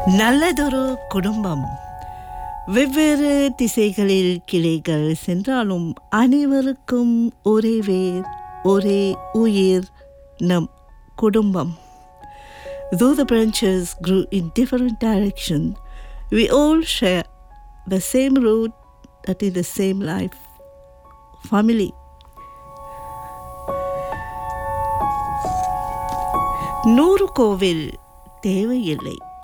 நல்லதொரு குடும்பம் வெவ்வேறு திசைகளில் கிளைகள் சென்றாலும் அனைவருக்கும் ஒரே வேர் ஒரே உயிர் நம் குடும்பம். Though the branches grew in different directions, we all share the same root, that is the same life, family. நூறு கோவில் தேவையில்லை,